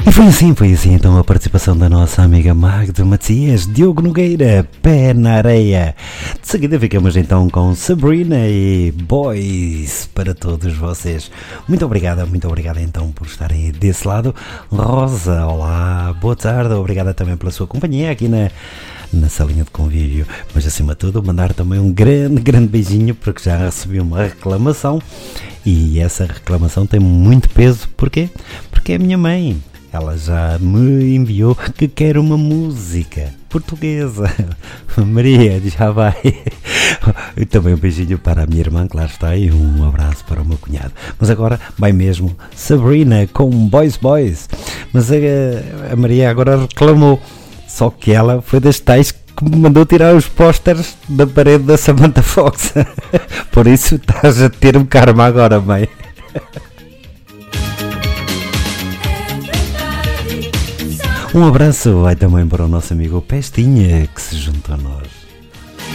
E foi assim então a participação da nossa amiga Magda Matias, Diogo Nogueira, Pé na Areia. De seguida ficamos então com Sabrina e Boys para todos vocês. Muito obrigada então por estarem desse lado. Rosa, olá, boa tarde, obrigada também pela sua companhia aqui na salinha de convívio, mas acima de tudo mandar também um grande beijinho porque já recebi uma reclamação e essa reclamação tem muito peso. Porquê? Porque é a minha mãe. Ela já me enviou que quer uma música portuguesa. Maria, já vai. E também um beijinho para a minha irmã, que lá está, e um abraço para o meu cunhado. Mas agora vai mesmo Sabrina com Boys. Mas a Maria agora reclamou, só que ela foi das tais que me mandou tirar os pósteres da parede da Samantha Fox. Por isso estás a ter um karma agora, mãe. Um abraço vai também para o nosso amigo Pestinha, que se juntou a nós.